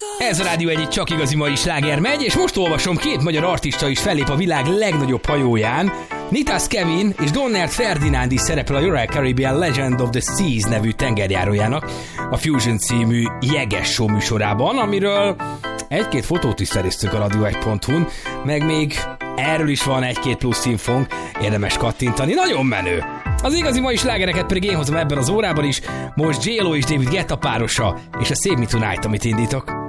Ez a Rádió egy csak igazi mai sláger megy, és most olvasom, két magyar artista is fellép a világ legnagyobb hajóján. Nitas Kevin és Donald Ferdinand is szerepel a Royal Caribbean Legend of the Seas nevű tengerjárójának a Fusion című jeges show műsorában, amiről egy-két fotót is szereztünk a radio1.hu-n, meg még erről is van egy-két plusz infónk, érdemes kattintani, nagyon menő. Az igazi mai slágereket pedig én hozom ebben az órában is, most J.Lo és David Guetta párosa, és a Save Me Tonight, amit indítok.